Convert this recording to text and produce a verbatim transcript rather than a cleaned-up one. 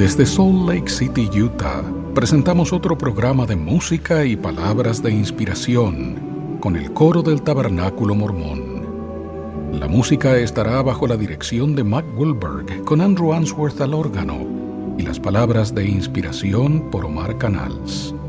Desde Salt Lake City, Utah, presentamos otro programa de música y palabras de inspiración con el coro del Tabernáculo Mormón. La música estará bajo la dirección de Mac Goldberg con Andrew Answorth al órgano y las palabras de inspiración por Omar Canals.